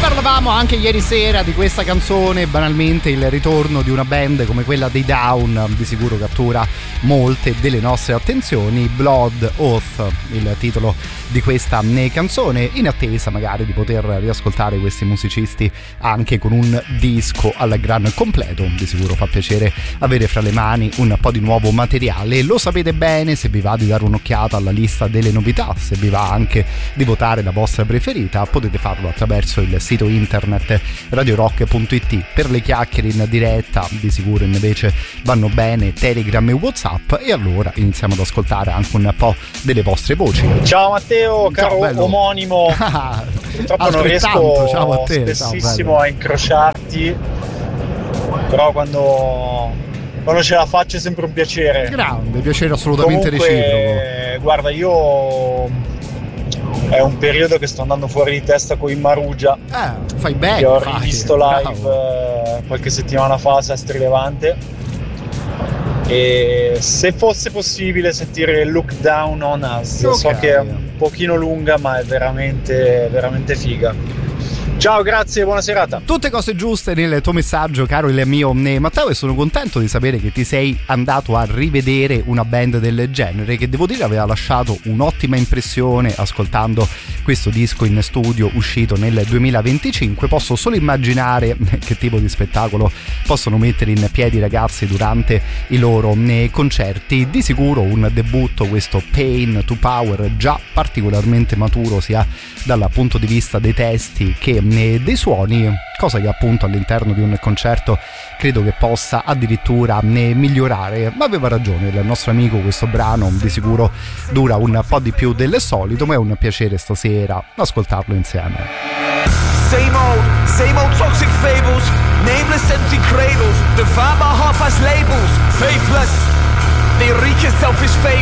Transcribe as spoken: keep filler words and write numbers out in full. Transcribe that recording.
Parlavamo anche ieri sera di questa canzone, banalmente il ritorno di una band come quella dei Down di sicuro cattura molte delle nostre attenzioni. Blood Oath, il titolo di questa canzone, in attesa magari di poter riascoltare questi musicisti anche con un disco al gran completo. Di sicuro fa piacere avere fra le mani un po' di nuovo materiale. Lo sapete bene, se vi va di dare un'occhiata alla lista delle novità, se vi va anche di votare la vostra preferita, potete farlo attraverso il sito internet radio rock punto it. Per le chiacchiere in diretta di sicuro invece vanno bene Telegram e WhatsApp, e allora iniziamo ad ascoltare anche un po' delle vostre voci. Ciao Matteo, caro ciao, omonimo. Purtroppo non riesco ciao a te, spessissimo ciao, a incrociarti, però quando, quando ce la faccio è sempre un piacere. Grande, piacere assolutamente Comunque, reciproco. Guarda, io è un periodo che sto andando fuori di testa con i Marugia. Eh, fai bene. Che ho fai, rivisto live bravo. qualche settimana fa a Sestri Levante. E se fosse possibile sentire Look Down on Us, okay. So che è un pochino lunga, ma è veramente, veramente figa. Ciao, grazie, buona serata. Tutte cose giuste nel tuo messaggio, caro il mio Matteo, e sono contento di sapere che ti sei andato a rivedere una band del genere, che devo dire aveva lasciato un'ottima impressione ascoltando questo disco in studio uscito nel duemilaventicinque. Posso solo immaginare che tipo di spettacolo possono mettere in piedi i ragazzi durante i loro concerti. Di sicuro un debutto, questo Pain to Power, già particolarmente maturo sia dal punto di vista dei testi che dei suoni, cosa che appunto all'interno di un concerto credo che possa addirittura migliorare. Ma aveva ragione il nostro amico, questo brano di sicuro dura un po' di più del solito, ma è un piacere stasera ascoltarlo insieme. Same old, same old toxic fables, nameless empty cradles, defined by half-ass labels, faithless, they reach a selfish fate.